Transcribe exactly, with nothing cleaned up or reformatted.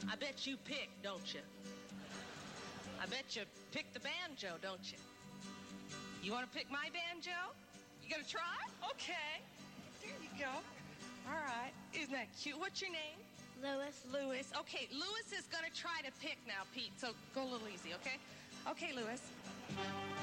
I bet you pick, don't you? I bet you pick the banjo, don't you? You want to pick my banjo? You gonna try? Okay. There you go. All right. Isn't that cute? What's your name? Lewis. Lewis. Okay, Lewis is gonna try to pick now, Pete. So go a little easy, okay? Okay, Lewis.